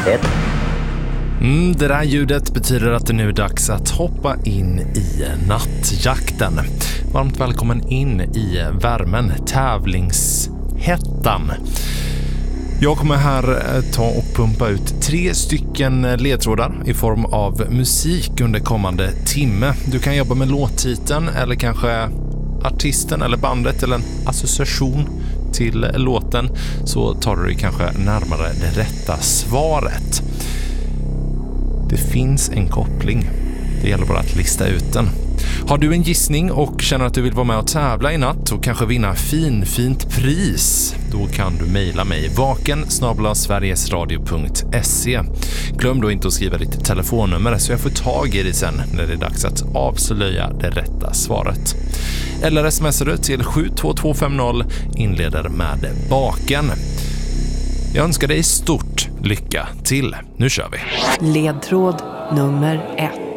1. Det där ljudet betyder att det nu är dags att hoppa in i nattjakten. Varmt välkommen in i värmen, tävlingshettan. Jag kommer här ta och pumpa ut 3 stycken ledtrådar i form av musik under kommande timme. Du kan jobba med låttiteln eller kanske artisten eller bandet eller en association till låten, så tar du dig kanske närmare det rätta svaret. Det finns en koppling. Det gäller bara att lista ut den. Har du en gissning och känner att du vill vara med och tävla i natt och kanske vinna fint pris, då kan du mejla mig vaken@sverigesradio.se. Glöm då inte att skriva ditt telefonnummer så jag får tag i dig sen när det är dags att avslöja det rätta svaret. Eller smsar du till 72250, inleder med baken. Jag önskar dig stort lycka till. Nu kör vi. Ledtråd nummer 1.